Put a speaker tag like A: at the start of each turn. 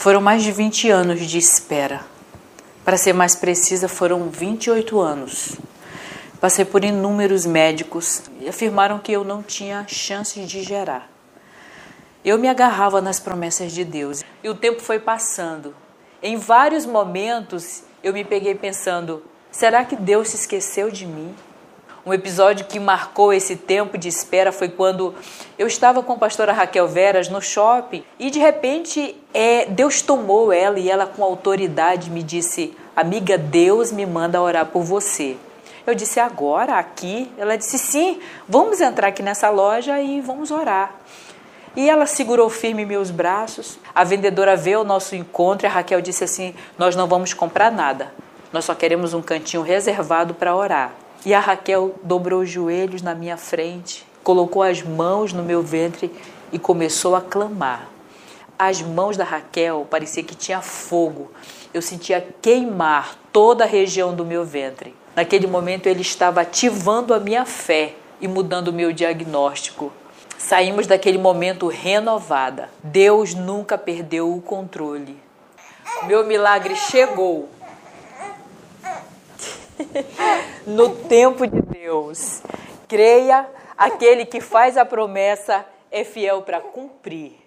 A: Foram mais de 20 anos de espera. Para ser mais precisa, foram 28 anos. Passei por inúmeros médicos e afirmaram que eu não tinha chances de gerar. Eu me agarrava nas promessas de Deus e o tempo foi passando. Em vários momentos eu me peguei pensando, será que Deus se esqueceu de mim? Um episódio que marcou esse tempo de espera foi quando eu estava com a pastora Raquel Veras no shopping e de repente Deus tomou ela e ela com autoridade me disse, amiga, Deus me manda orar por você. Eu disse, agora, aqui? Ela disse, sim, vamos entrar aqui nessa loja e vamos orar. E ela segurou firme meus braços, a vendedora veio ao nosso encontro e a Raquel disse assim, nós não vamos comprar nada, nós só queremos um cantinho reservado para orar. E a Raquel dobrou os joelhos na minha frente, colocou as mãos no meu ventre e começou a clamar. As mãos da Raquel parecia que tinha fogo. Eu sentia queimar toda a região do meu ventre. Naquele momento ele estava ativando a minha fé e mudando o meu diagnóstico. Saímos daquele momento renovada. Deus nunca perdeu o controle. Meu milagre chegou. No tempo de Deus. Creia, aquele que faz a promessa é fiel para cumprir.